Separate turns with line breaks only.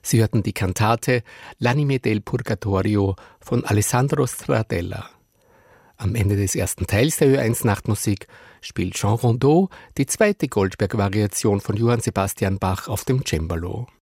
Sie hörten die Kantate L'anime del Purgatorio von Alessandro Stradella. Am Ende des ersten Teils der Ö1 Nachtmusik spielt Jean Rondeau die zweite Goldberg-Variation von Johann Sebastian Bach auf dem Cembalo.